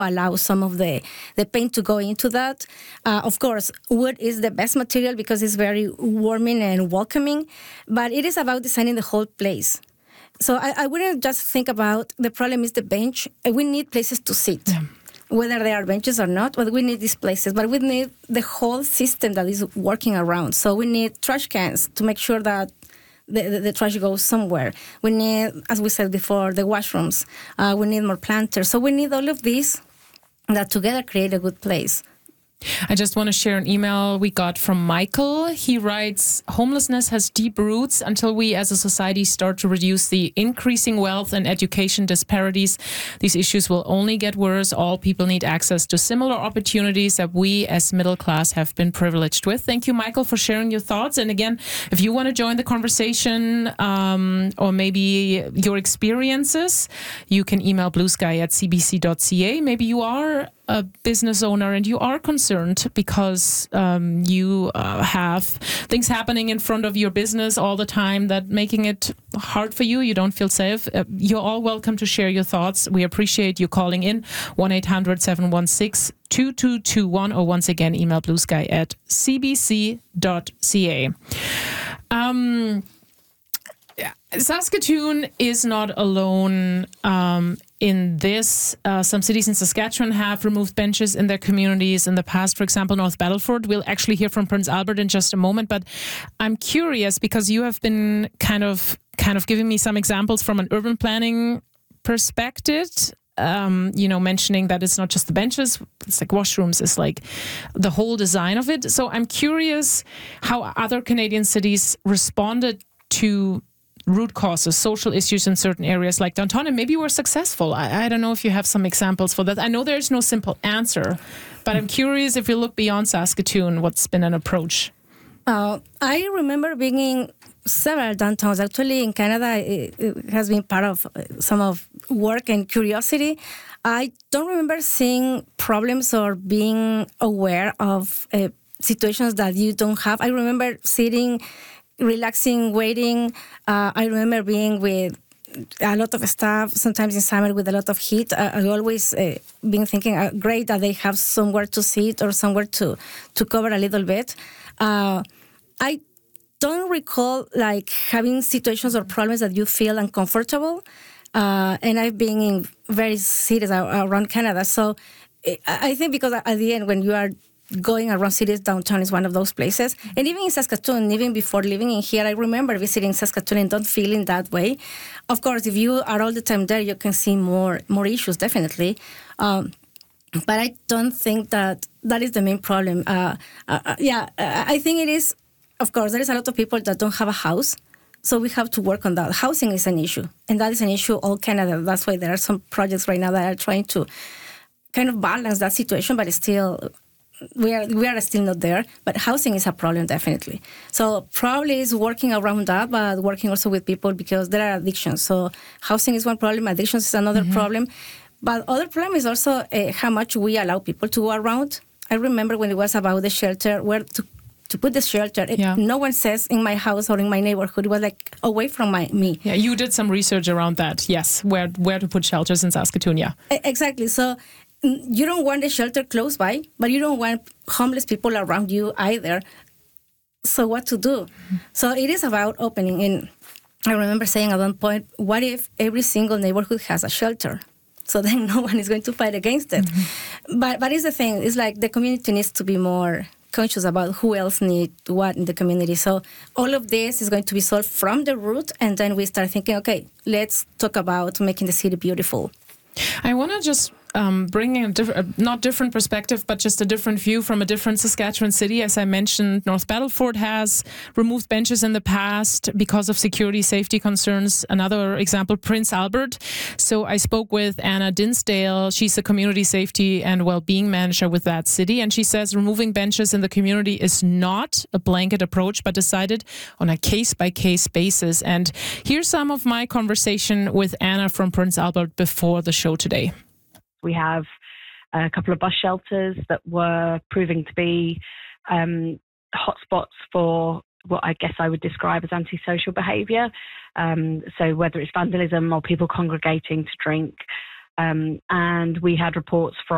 allow some of the paint to go into that. Of course, wood is the best material because it's very warming and welcoming, but it is about designing the whole place. So I wouldn't just think about the problem is the bench. We need places to sit. Yeah. Whether there are benches or not, but we need these places. But we need the whole system that is working around. So we need trash cans to make sure that the trash goes somewhere. We need, as we said before, the washrooms. We need more planters. So we need all of these that together create a good place. I just want to share an email we got from Michael. He writes, homelessness has deep roots. Until we as a society start to reduce the increasing wealth and education disparities, these issues will only get worse. All people need access to similar opportunities that we as middle class have been privileged with. Thank you, Michael, for sharing your thoughts. And again, if you want to join the conversation or maybe your experiences, you can email bluesky@cbc.ca. Maybe you are a business owner and you are concerned because you have things happening in front of your business all the time that making it hard for you. You don't feel safe. You're all welcome to share your thoughts. We appreciate you calling in 1-800-716-2221 or once again email bluesky@cbc.ca. Saskatoon is not alone in this. Some cities in Saskatchewan have removed benches in their communities in the past. For example, North Battleford. We'll actually hear from Prince Albert in just a moment. But I'm curious because you have been kind of giving me some examples from an urban planning perspective. Mentioning that it's not just the benches, it's like washrooms, it's like the whole design of it. So I'm curious how other Canadian cities responded to root causes, social issues in certain areas like downtown, and maybe we're successful. I don't know if you have some examples for that. I know there's no simple answer, but I'm curious if you look beyond Saskatoon, what's been an approach? I remember being in several downtowns. Actually, in Canada, it has been part of some of work and curiosity. I don't remember seeing problems or being aware of situations that you don't have. I remember sitting, relaxing, waiting. I remember being with a lot of staff, sometimes in summer with a lot of heat. I always been thinking, great that they have somewhere to sit or somewhere to cover a little bit. I don't recall like having situations or problems that you feel uncomfortable. And I've been in various cities around Canada. So I think because at the end, when you are going around cities, downtown is one of those places. And even in Saskatoon, even before living in here, I remember visiting Saskatoon and don't feel in that way. Of course, if you are all the time there, you can see more issues, definitely. But I don't think that is the main problem. I think it is, of course, there is a lot of people that don't have a house. So we have to work on that. Housing is an issue. And that is an issue all Canada. That's why there are some projects right now that are trying to kind of balance that situation, but still we are still not there, but housing is a problem, definitely. So probably is working around that, but working also with people because there are addictions. So housing is one problem, addictions is another problem. But other problem is also how much we allow people to go around. I remember when it was about the shelter, where to put the shelter. No one says in my house or in my neighborhood. It was like away from me. Yeah, you did some research around that, yes, where to put shelters in Saskatoon, yeah. Exactly. So you don't want a shelter close by, but you don't want homeless people around you either. So what to do? So it is about opening. And I remember saying at one point, what if every single neighborhood has a shelter? So then no one is going to fight against it. But it's the thing. It's like the community needs to be more conscious about who else needs what in the community. So all of this is going to be solved from the root. And then we start thinking, okay, let's talk about making the city beautiful. I want to just bring in not different perspective, but just a different view from a different Saskatchewan city. As I mentioned, North Battleford has removed benches in the past because of security, safety concerns. Another example, Prince Albert. So I spoke with Anna Dinsdale. She's a community safety and well-being manager with that city. And she says removing benches in the community is not a blanket approach, but decided on a case-by-case basis. And here's some of my conversation with Anna from Prince Albert before the show today. We have a couple of bus shelters that were proving to be hotspots for what I guess I would describe as antisocial behaviour. So whether it's vandalism or people congregating to drink. And we had reports from